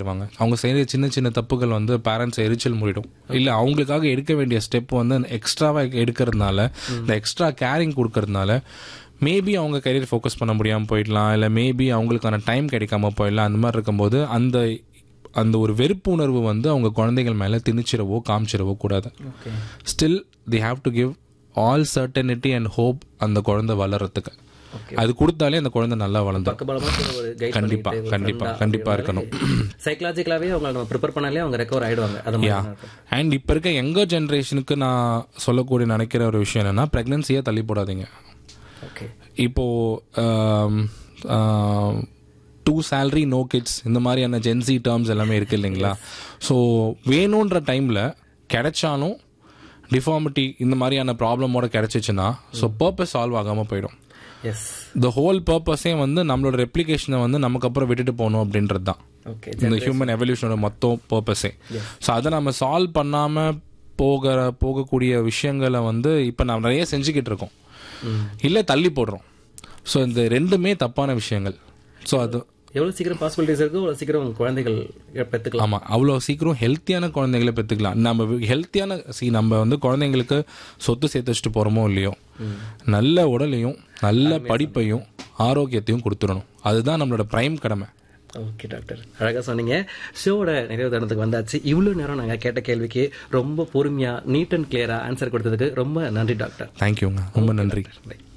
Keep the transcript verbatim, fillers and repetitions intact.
செய்வாங்க. அவங்க செய்கிற சின்ன சின்ன தப்புகள் வந்து பேரண்ட்ஸ் எரிச்சல் மூடிடும். இல்லை அவங்களுக்காக எடுக்க வேண்டிய ஸ்டெப் வந்து எக்ஸ்ட்ராவாக எடுக்கிறதுனால, இந்த எக்ஸ்ட்ரா கேரிங் கொடுக்கறதுனால மேபி அவங்க கரியர் ஃபோக்கஸ் பண்ண முடியாமல் போயிடலாம், இல்லை மேபி அவங்களுக்கான டைம் கிடைக்காம போயிடலாம். அந்த மாதிரி இருக்கும்போது அந்த அந்த ஒரு வெறுப்பு உணர்வு வந்து அவங்க குழந்தைகள் மேலே திணிச்சிடவோ காமிச்சிடவோ கூடாது. Still the have to give all certainty and hope அந்த குழந்தை வளர்கிறதுக்கு. அது கொடுத்தாலே அந்த குழந்தை நல்லா வளர்ந்துடும். கண்டிப்பா கண்டிப்பா கண்டிப்பா இருக்கணும். சைக்கலாஜிக்கலாவே அவங்க நம்ம ப்ரிப்பேர் பண்ணாலே அவங்க ரெக்கவர் ஆயிடுவாங்க. அண்ட் இப்போ இருக்க யங்கர் ஜென்ரேஷனுக்கு நான் சொல்லக்கூடிய நினைக்கிற ஒரு விஷயம் என்னன்னா, பிரெக்னன்சியை தள்ளி போடாதீங்க. இப்போ டூ சேலரி நோ கிட்ஸ் இந்த மாதிரியான ஜென்சி டேர்ம்ஸ் எல்லாமே இருக்கு இல்லைங்களா. ஸோ வேணுன்ற டைமில் கிடைச்சாலும் டிஃபார்மிட்டி இந்த மாதிரியான ப்ராப்ளமோட கிடைச்சிச்சுன்னா ஸோ பர்பஸ் சால்வ் ஆகாமல் போயிடும். த ஹோல் பர்பஸே வந்து நம்மளோட ரெப்ளிகேஷனை வந்து நமக்கு அப்புறம் விட்டுட்டு போகணும் அப்படின்றது தான் இந்த ஹியூமன் எவல்யூஷனோட மொத்தம் பர்பஸே. ஸோ அதை நம்ம சால்வ் பண்ணாமல் போகிற போகக்கூடிய விஷயங்களை வந்து இப்போ நம்ம நிறைய செஞ்சுக்கிட்டு இருக்கோம், இல்லை தள்ளி போடுறோம். ஸோ இந்த ரெண்டுமே தப்பான விஷயங்கள். ஸோ அது எவ்வளோ சீக்கிரம் பாசிபிலிட்டிஸ் இருக்கோ அவ்வளோ சீக்கிரம் குழந்தைகள் பெற்றுக்கலாம். ஆமாம், அவ்வளோ சீக்கிரம் ஹெல்த்தியான குழந்தைகளை பெற்றுக்கலாம். நம்ம ஹெல்த்தியான சி நம்ம வந்து குழந்தைங்களுக்கு சொத்து சேர்த்து வச்சுட்டு போகிறோமோ இல்லையோ, நல்ல உடலையும் நல்ல படிப்பையும் ஆரோக்கியத்தையும் கொடுத்துடணும். அதுதான் நம்மளோட பிரைம் கடமை. ஓகே டாக்டர், அழகாக சொன்னீங்க. ஷோவோட நிறைவு தருணத்துக்கு வந்தாச்சு. இவ்வளோ நேரம் நாங்கள் கேட்ட கேள்விக்கு ரொம்ப பொறுமையாக நீட் அண்ட் கிளியராக ஆன்சர் கொடுத்ததுக்கு ரொம்ப நன்றி டாக்டர். தேங்க்யூங்க, ரொம்ப நன்றி.